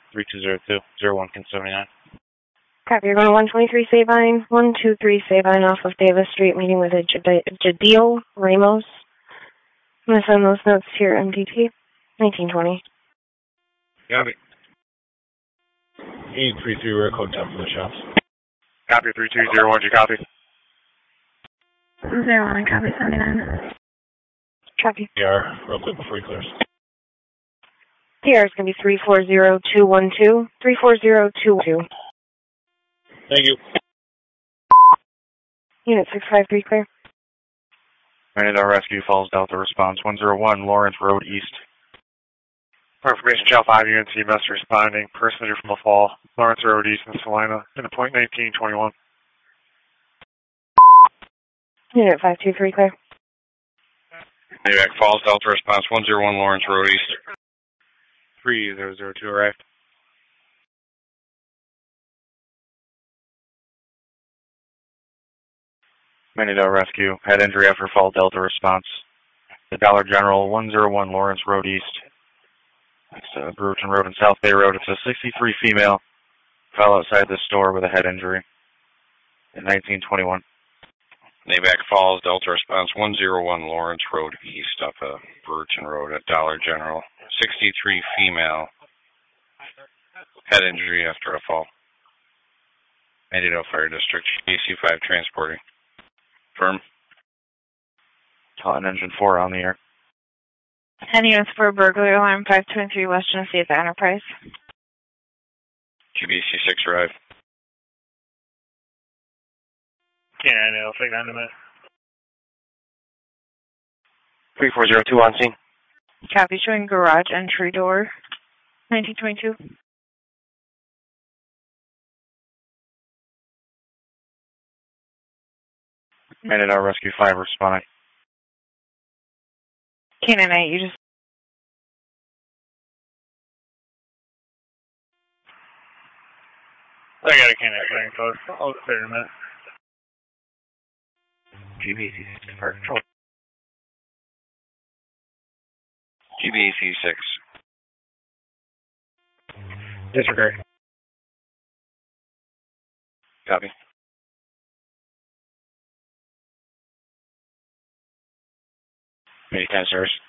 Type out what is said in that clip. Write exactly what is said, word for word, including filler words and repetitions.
three two zero two, zero one seventy-nine. Copy, you're going to one twenty-three Sabine, one two three Sabine off of Davis Street, meeting with a Jadil Ramos. I'm going to send those notes to your M D T, nineteen twenty. Copy. eight three three, rear code ten for the shops. Copy, three two zero one, you copy? Zero one, copy, seventy-nine. Copy. P R, real quick before he clears. P R is going to be three four zero two one two, three four zero two one two. Thank you. Unit six five three, clear. Manadar Rescue, Falls Delta, response one zero one, Lawrence Road East. For information, Channel five units, E M S responding. Passenger from the fall, Lawrence Road East in Salina, in a point nineteen twenty-one. Unit five two three, clear. Navac Falls Delta, response one zero one, Lawrence Road East. three zero zero two, arrived. Manadar Rescue, head injury after fall Delta response. The Dollar General, one zero one Lawrence Road East. It's uh, Brewerton Road and South Bay Road. It's a sixty-three female. Fell outside the store with a head injury in nineteen twenty-one. Navac Falls Delta, response one zero one, Lawrence Road East, up uh, Brewerton Road at Dollar General. sixty-three female. Head injury after a fall. Manado Fire District, A C five transporting. Firm. Taunton Engine four on the air. ten units for burglary alarm five twenty-three West Genesee at the Enterprise. Q B C six arrive. Canine, I'll take nine a minute. three four zero two on scene. Copy, showing garage entry door, nineteen twenty-two. Manadar Rescue five responding. Canine eight, you just... I got a canine clearing code. I'll clear in a minute. G B C six, Fire Control. G B C six. Disregard. Copy. Many ten, sirs.